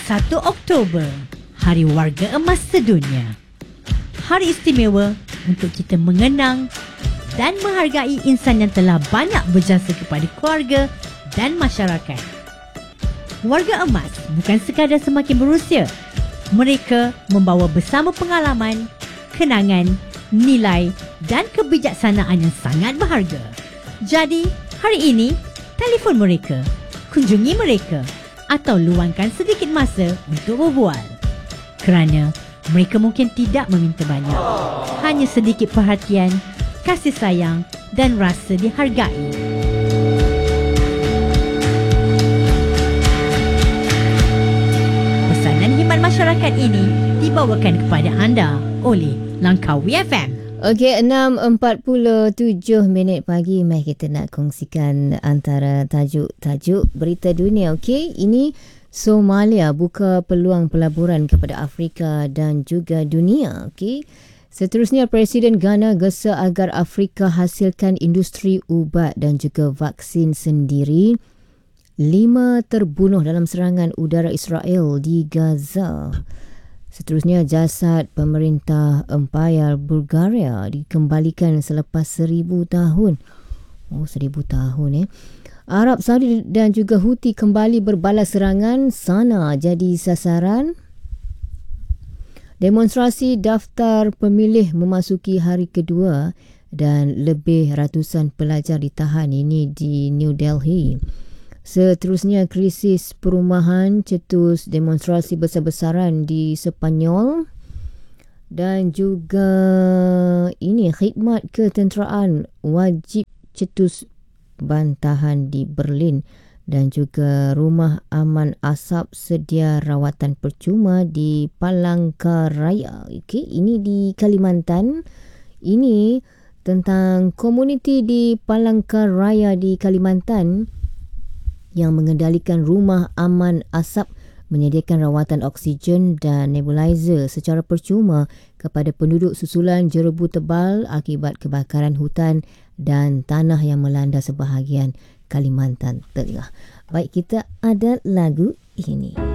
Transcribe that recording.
1 Oktober, Hari Warga Emas Sedunia. Hari istimewa untuk kita mengenang dan menghargai insan yang telah banyak berjasa kepada keluarga dan masyarakat. Warga emas bukan sekadar semakin berusia. Mereka membawa bersama pengalaman, kenangan, nilai dan kebijaksanaan yang sangat berharga. Jadi, hari ini, telefon mereka, kunjungi mereka atau luangkan sedikit masa untuk berbual. Kerana mereka mungkin tidak meminta banyak. Hanya sedikit perhatian, kasih sayang dan rasa dihargai. Pesanan khidmat masyarakat ini dibawakan kepada anda oleh Langkawi FM. Okey, 6.47 pagi. Mari kita nak kongsikan antara tajuk-tajuk berita dunia. Okey, ini Somalia buka peluang pelaburan kepada Afrika dan juga dunia. Okey. Seterusnya, Presiden Ghana gesa agar Afrika hasilkan industri ubat dan juga vaksin sendiri. 5 terbunuh dalam serangan udara Israel di Gaza. Seterusnya, jasad pemerintah Empayar Bulgaria dikembalikan selepas 1000 tahun. 1000 tahun. Arab Saudi dan juga Houthi kembali berbalas serangan. Sana jadi sasaran. Demonstrasi daftar pemilih memasuki hari kedua dan lebih ratusan pelajar ditahan. Ini di New Delhi. Seterusnya, krisis perumahan cetus demonstrasi besar-besaran di Sepanyol. Dan juga ini, khidmat ketenteraan wajib cetus bantahan di Berlin. Dan juga rumah aman asap sedia rawatan percuma di Palangkaraya. Okay, ini di Kalimantan. Ini tentang komuniti di Palangkaraya di Kalimantan yang mengendalikan rumah aman asap menyediakan rawatan oksigen dan nebulizer secara percuma kepada penduduk susulan jerebu tebal akibat kebakaran hutan dan tanah yang melanda sebahagian Kalimantan Tengah. Baik, kita ada lagu ini.